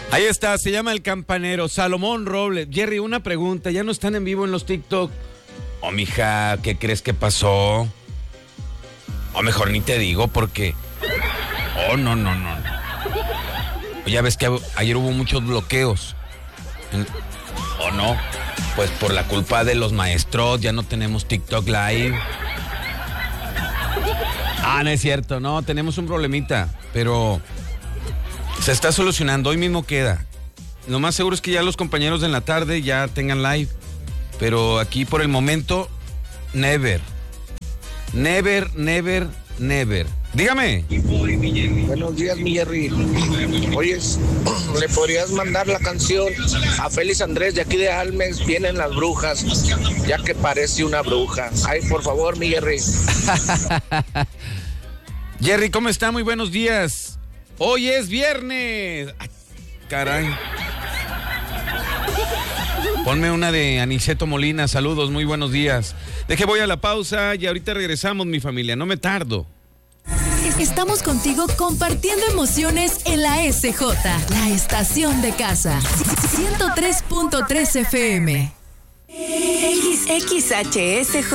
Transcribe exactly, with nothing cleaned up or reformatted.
Ahí está, se llama El Campanero, Salomón Robles. Jerry, una pregunta, ¿ya no están en vivo en los TikTok? Oh, mija, ¿qué crees que pasó? O mejor ni te digo porque... Oh, no, no, no. Ya ves que ayer hubo muchos bloqueos. ¿O no? Pues por la culpa de los maestros ya no tenemos TikTok Live. Ah, no es cierto, no, tenemos un problemita, pero se está solucionando, hoy mismo queda. Lo más seguro es que ya los compañeros de en la tarde ya tengan live, pero aquí por el momento, never. Never, never, never. Dígame. Buenos días, mi Jerry. Oyes, ¿le podrías mandar la canción a Félix Andrés de aquí de Almes? Vienen las brujas, ya que parece una bruja. Ay, por favor, mi Jerry. Jerry, ¿cómo está? Muy buenos días. Hoy es viernes. Ay, caray. Ponme una de Aniceto Molina. Saludos, muy buenos días. Deje, voy a la pausa y ahorita regresamos, mi familia. No me tardo. Estamos contigo compartiendo emociones en la S J, la estación de casa. ciento tres punto tres F M. X H S J.